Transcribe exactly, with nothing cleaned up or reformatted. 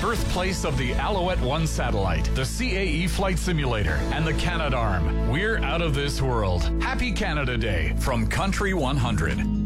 birthplace of the Alouette one satellite, the C A E flight simulator, and the Canadarm. We're out of this world. Happy Canada Day from Country one hundred.